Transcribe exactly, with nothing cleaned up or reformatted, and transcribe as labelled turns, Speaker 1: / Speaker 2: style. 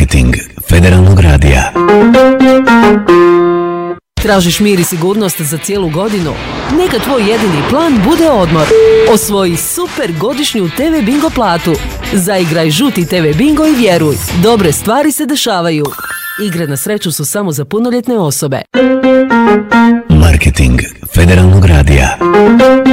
Speaker 1: Marketing Federalnog radija.
Speaker 2: Tražiš mir i sigurnost za cijelu godinu? Neka tvoj jedini plan bude odmor. Osvoji super godišnju te ve Bingo platu. Zaigraj žuti te ve Bingo i vjeruj, dobre stvari se dešavaju. Igre na sreću su samo za punoljetne osobe.
Speaker 1: Marketing Federalnog radija.